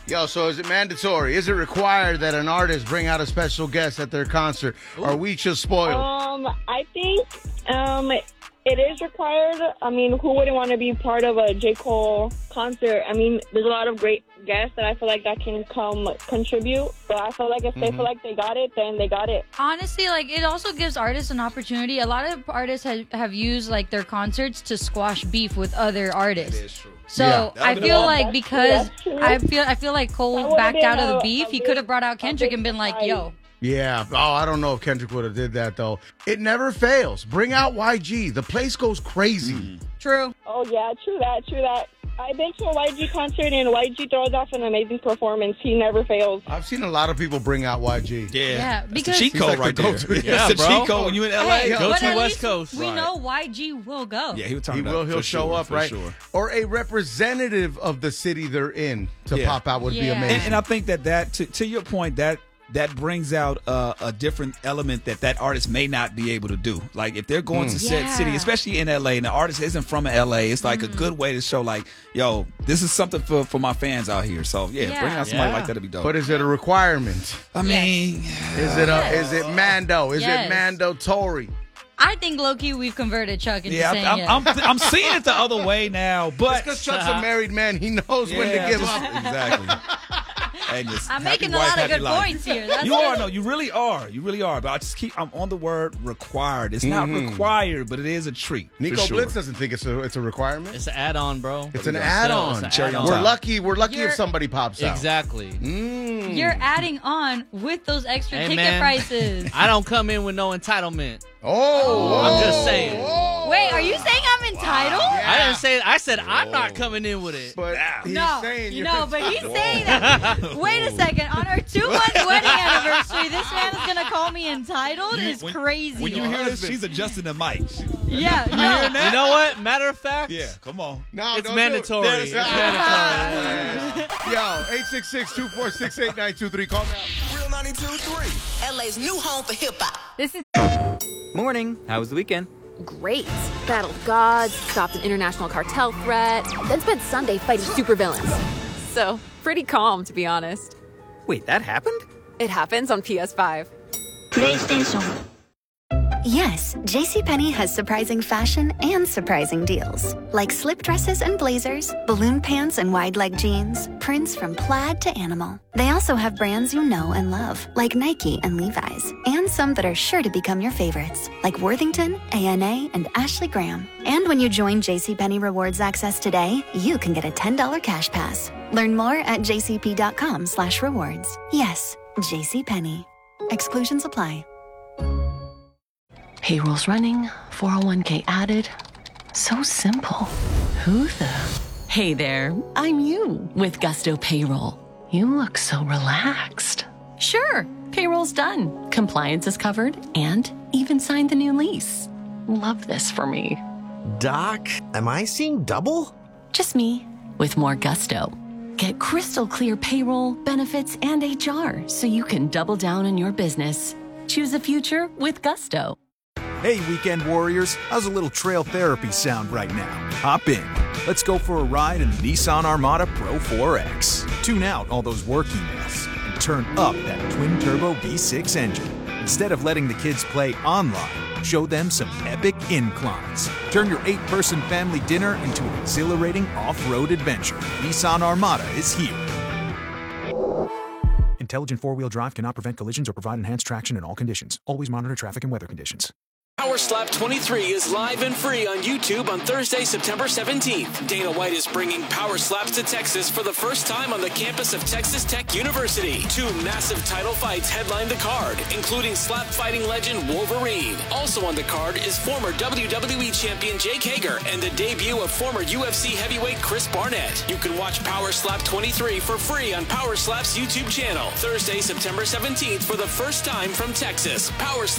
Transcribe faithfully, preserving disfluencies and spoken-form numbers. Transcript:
Yo, so is it mandatory? Is it required that an artist bring out a special guest at their concert? Ooh. Or are we just spoiled? Um, I think um, it is required. I mean, who wouldn't want to be part of a J. Cole concert? I mean, there's a lot of great guests that I feel like that can come contribute. So I feel like if mm-hmm. they feel like they got it, then they got it. Honestly, like, it also gives artists an opportunity. A lot of artists have, have used, like, their concerts to squash beef with other artists. It is true. So yeah. I feel like because I feel I feel like Cole backed out of the beef, he could have brought out Kendrick and been like, yo. Yeah. Oh, I don't know if Kendrick would have did that, though. It never fails. Bring out Y G. The place goes crazy. Mm. True. Oh, yeah. True that. True that. I've been to a Y G concert, and Y G throws off an amazing performance. He never fails. I've seen a lot of people bring out Y G. Yeah. Yeah, because That's the cheat code like right the there. go-to. Yeah, That's the bro. cheat code when you in L A. Hey, Go but to at West least Coast. we Right. know Y G will go. Yeah, he would turn He it will. up, He'll for show sure, up, for right? Sure. Or a representative of the city they're in to Yeah. pop out would be Yeah. amazing. And, and I think that that to, to your point that that brings out uh, a different element that that artist may not be able to do. Like if they're going Mm. to said Yeah. city, especially in L A, and the artist isn't from L A, it's like Mm. a good way to show like, yo, this is something for, for my fans out here. So yeah, Yeah. bring out somebody Yeah. like that to be dope. But is it a requirement? I mean, Is it a, is it Mando? Is Yes. it mandatory? I think low-key we've converted Chuck into yeah, saying I'm, yes. I'm, I'm, I'm seeing it the other way now. But Because Chuck's a married man, he knows when to Yeah, give just- up. Exactly. And just I'm happy making a wife, lot of happy good life. points here. That's You good. are, no, you really are. You really are. But I just keep, I'm on the word required. It's not Mhm. required, but it is a treat. for Nico sure. Blitz doesn't think it's a it's a requirement. It's an add-on, bro. It's an Still, add-on. it's an add-on. We're top. lucky. We're lucky You're- if somebody pops out. Exactly. Mm. You're adding on with those extra Hey, ticket man. prices. I don't come in with no entitlement. Oh, I'm just saying. whoa. Wait, are you saying I'm entitled? Yeah. I didn't say. I said I'm not coming in with it. But he's No, saying you you're know, but he's entitled. saying that. Wait a second. On our two-month wedding anniversary, this man is gonna call me entitled. Is When- crazy. When you hear this, she's adjusting the mic. yeah, no. You know what? Matter of fact, Yeah, come on. No, it's don't mandatory. do it. It's There's- mandatory. Yo, eight six six, two four six, eight nine two three. Call me out. Real ninety-two point three. L A's new home for hip hop. This is Morning. How was the weekend? great. Battled gods, stopped an international cartel threat, then spent Sunday fighting supervillains. So, pretty calm, to be honest. Wait, that happened? It happens on P S five. Yes, JCPenney has surprising fashion and surprising deals. Like slip dresses and blazers, balloon pants and wide leg jeans, prints from plaid to animal. They also have brands you know and love, like Nike and Levi's, and some that are sure to become your favorites, like Worthington, A N A, and Ashley Graham. And when you join JCPenney Rewards Access today, you can get a ten dollars cash pass. Learn more at jcp.com slash rewards. Yes, JCPenney. Exclusions apply. Payroll's running, four oh one k added. So simple. Who the? Hey there, I'm you with Gusto Payroll. You look so relaxed. Sure, payroll's done, compliance is covered, and even signed the new lease. Love this for me. Doc, am I seeing double? Just me, with more gusto. Get crystal clear payroll, benefits, and H R so you can double down in your business. Choose a future with Gusto. Hey, weekend warriors, how's a little trail therapy sound right now? Hop in. Let's go for a ride in the Nissan Armada Pro four X. Tune out all those work emails and turn up that twin-turbo V six engine. Instead of letting the kids play online, show them some epic inclines. Turn your eight-person family dinner into an exhilarating off-road adventure. Nissan Armada is here. Intelligent four-wheel drive cannot prevent collisions or provide enhanced traction in all conditions. Always monitor traffic and weather conditions. Power Slap twenty-three is live and free on YouTube on Thursday, September seventeenth. Dana White is bringing Power Slaps to Texas for the first time on the campus of Texas Tech University. Two massive title fights headline the card, including slap fighting legend Wolverine. Also on the card is former W W E champion Jake Hager and the debut of former U F C heavyweight Chris Barnett. You can watch Power Slap twenty-three for free on Power Slap's YouTube channel. Thursday, September seventeenth for the first time from Texas. Power Slap